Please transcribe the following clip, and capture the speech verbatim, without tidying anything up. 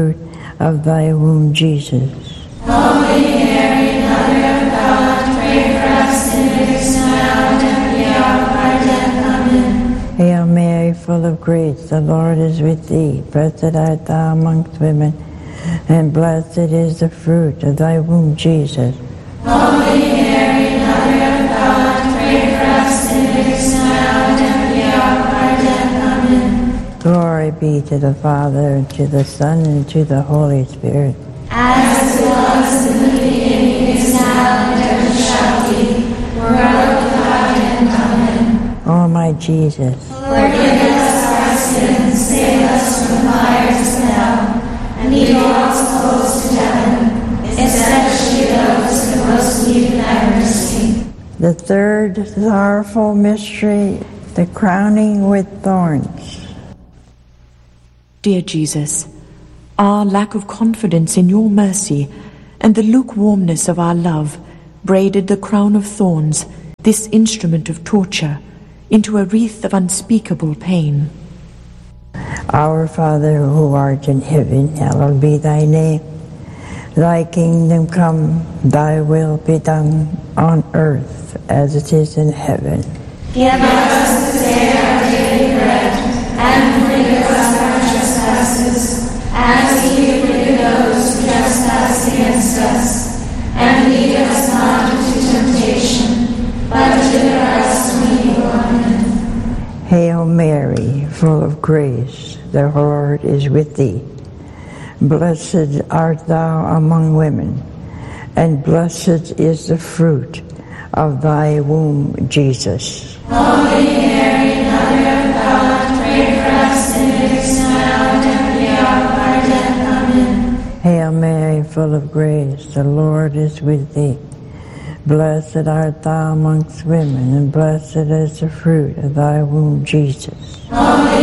of thy womb, Jesus. Holy Mary, Mother of God, pray for us sinners now and at the hour of our death. Amen. Hail Mary, full of grace, the Lord is with thee. Blessed art thou amongst women, and blessed is the fruit of thy womb, Jesus. Holy Mary, Mother of God, pray for us sinners now and at the hour of our death. Amen. Glory be to the Father, and to the Son, and to the Holy Spirit. As it was in the beginning, is now, and ever shall be, world without end. Amen. O my Jesus, Forgive us our sins, save us from the fires of hell, and lead all souls to heaven, especially those who most need thy mercy. the third sorrowful mystery, the crowning with thorns. Dear Jesus, our lack of confidence in your mercy and the lukewarmness of our love braided the crown of thorns, this instrument of torture, into a wreath of unspeakable pain. Our Father, who art in heaven, hallowed be thy name. Thy kingdom come, thy will be done on earth as it is in heaven. Give us this day our daily bread, and forgive us our trespasses, as we forgive those who trespass against us. And lead us not into temptation, but deliver us from evil. Amen. Hail Mary, full of grace, the Lord is with thee. Blessed art thou among women, and blessed is the fruit of thy womb, Jesus. Holy Mary, Mother of God, pray for us sinners now and at the hour of our death. Amen. Hail Mary, full of grace, the Lord is with thee. Blessed art thou amongst women, and blessed is the fruit of thy womb, Jesus. Holy